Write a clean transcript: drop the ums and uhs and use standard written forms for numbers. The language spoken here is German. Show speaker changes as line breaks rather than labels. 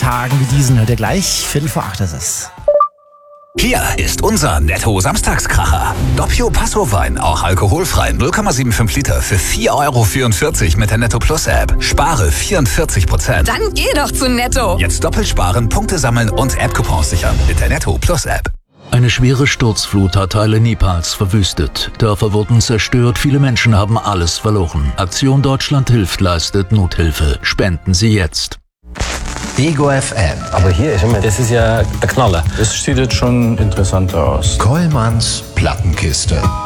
Tagen wie diesen hört ihr gleich. 7:45 ist es.
Hier ist unser Netto-Samstagskracher. Doppio Passo Wein, auch alkoholfrei, 0,75 Liter für 4,44 € mit der Netto Plus App. Spare 44%.
Dann geh doch zu Netto.
Jetzt doppelt sparen, Punkte sammeln und App-Coupons sichern mit der Netto Plus App.
Eine schwere Sturzflut hat Teile Nepals verwüstet. Dörfer wurden zerstört, viele Menschen haben alles verloren. Aktion Deutschland hilft leistet Nothilfe. Spenden Sie jetzt.
Ego FM.
Aber hier das ist ja der Knaller. Das sieht jetzt schon interessanter aus.
Kollmanns Plattenkiste.